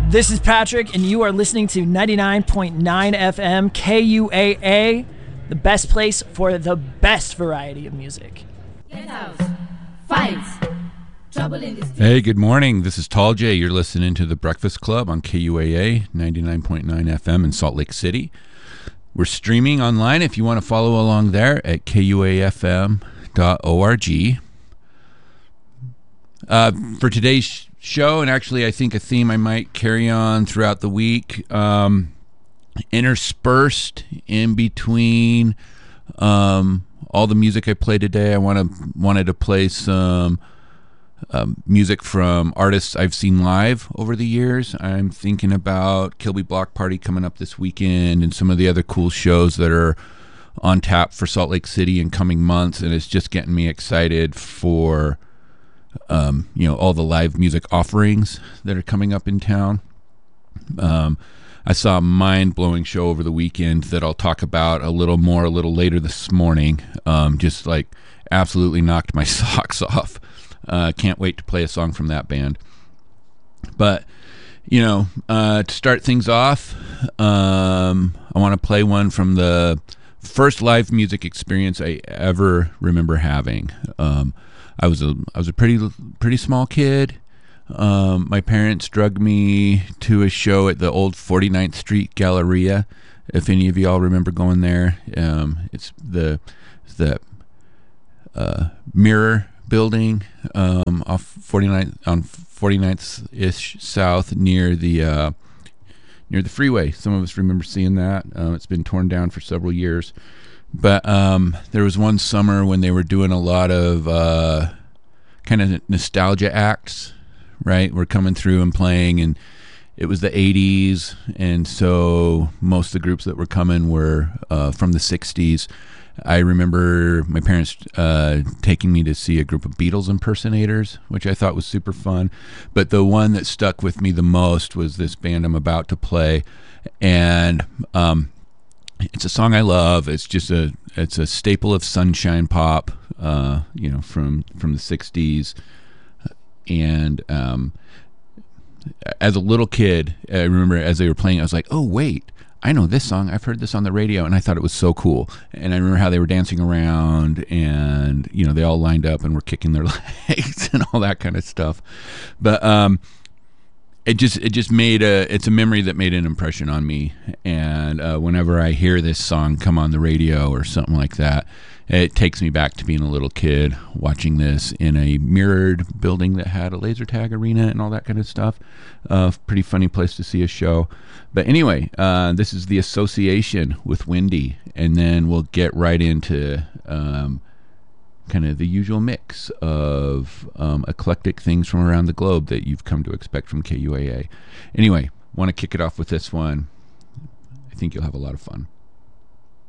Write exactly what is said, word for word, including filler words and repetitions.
This is Patrick, and you are listening to ninety-nine point nine F M K U A A, the best place for the best variety of music. Get out. Fight. Trouble in the street. Hey, good morning. This is Tall J. You're listening to The Breakfast Club on K U A A, ninety-nine point nine F M in Salt Lake City. We're streaming online if you want to follow along there at K U A F M dot org. Uh, for today's show, and actually I think a theme I might carry on throughout the week, um, interspersed in between um, all the music I played today, I want to wanted to play some um, music from artists I've seen live over the years. I'm thinking about Kilby Block Party coming up this weekend and some of the other cool shows that are on tap for Salt Lake City in coming months, and it's just getting me excited for Um, you know, all the live music offerings that are coming up in town. Um, I saw a mind-blowing show over the weekend that I'll talk about a little more a little later this morning. Um, just like absolutely knocked my socks off. Uh, can't wait to play a song from that band. But, you know, uh, to start things off, um, I want to play one from the first live music experience I ever remember having. Um, I was a I was a pretty pretty small kid. Um, my parents drugged me to a show at the old forty-ninth Street Galleria. If any of y'all remember going there, um, it's the the uh, Mirror Building um, off forty-ninth on forty-ninth ish south near the uh, near the freeway. Some of us remember seeing that. Uh, it's been torn down for several years. But um, there was one summer when they were doing a lot of uh, kind of nostalgia acts, right? We're coming through and playing, and it was the eighties, and so most of the groups that were coming were uh, from the sixties. I remember my parents uh, taking me to see a group of Beatles impersonators, which I thought was super fun. But the one that stuck with me the most was this band I'm about to play, and um, it's a song I love. It's just a it's a staple of sunshine pop, uh, you know, from from the sixties. And um, as a little kid, I remember as they were playing, I was like, "Oh wait, I know this song. I've heard this on the radio," and I thought it was so cool. And I remember how they were dancing around, and you know, they all lined up and were kicking their legs and all that kind of stuff. But um, It just it just made a it's a memory that made an impression on me, and uh, whenever I hear this song come on the radio or something like that, it takes me back to being a little kid watching this in a mirrored building that had a laser tag arena and all that kind of stuff. Uh, pretty funny place to see a show. But anyway, uh, this is The Association with Wendy, and then we'll get right into Um, kind of the usual mix of um, eclectic things from around the globe that you've come to expect from K U A A. Anyway, want to kick it off with this one. I think you'll have a lot of fun.